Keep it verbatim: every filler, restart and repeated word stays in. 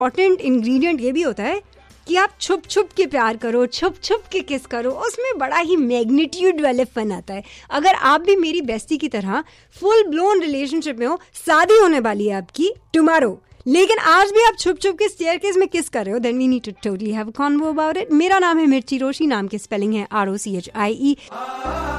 Important ingredient ये भी होता है कि आप छुप छुप के प्यार करो, छुप छुप के किस करो, उसमें बड़ा ही मैग्नीट्यूड वाले फन आता है. अगर आप भी मेरी बेस्टी की तरह फुल ब्लोन रिलेशनशिप में हो, शादी होने वाली है आपकी टुमारो, लेकिन आज भी आप छुप छुप के स्टेयरकेस में किस कर रहे हो, then we need two totally have a convo about it. मेरा नाम है मिर्ची रोशी, नाम की स्पेलिंग है R O C H I E.